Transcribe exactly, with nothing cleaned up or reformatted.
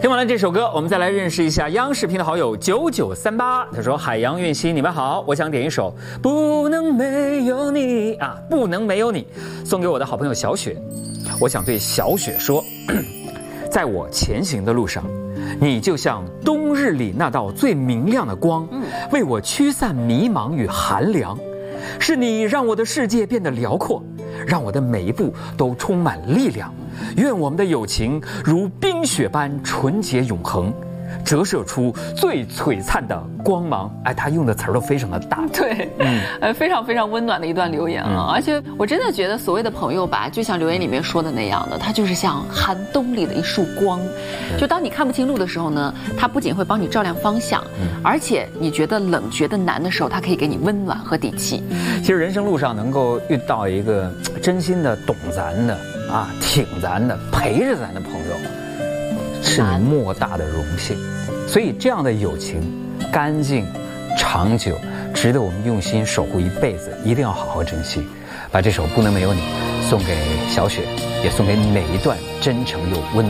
听完了这首歌，我们再来认识一下央视频的好友九九三八。他说：“海洋运心，你们好，我想点一首《不能没有你》啊，不能没有你，送给我的好朋友小雪。我想对小雪说，在我前行的路上，你就像冬日里那道最明亮的光，为我驱散迷茫与寒凉。是你让我的世界变得辽阔，让我的每一步都充满力量。愿我们的友情如冰雪般纯洁永恒，折射出最璀璨的光芒。”哎，他用的词儿都非常的大， 对，嗯，呃，非常非常温暖的一段留言啊！嗯、而且我真的觉得，所谓的朋友吧，就像留言里面说的那样的，他就是像寒冬里的一束光。就当你看不清路的时候呢，他不仅会帮你照亮方向，嗯、而且你觉得冷、觉得难的时候，他可以给你温暖和底气。 其实人生路上能够遇到一个真心的懂咱的啊，挺咱的，陪着咱的朋友，是你莫大的荣幸。所以这样的友情，干净、长久，值得我们用心守护一辈子，一定要好好珍惜。把这首《不能没有你》送给小雪，也送给每一段真诚又温暖。